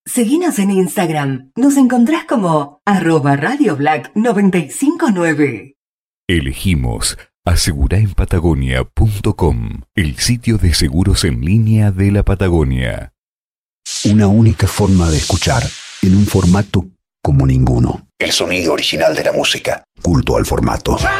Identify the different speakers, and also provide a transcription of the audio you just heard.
Speaker 1: Seguinos en Instagram. Nos encontrás como @radioblack959.
Speaker 2: Elegimos aseguraenpatagonia.com, el sitio de seguros en línea de la Patagonia.
Speaker 3: Una única forma de escuchar, en un formato como ninguno. El sonido original de la música, culto al formato.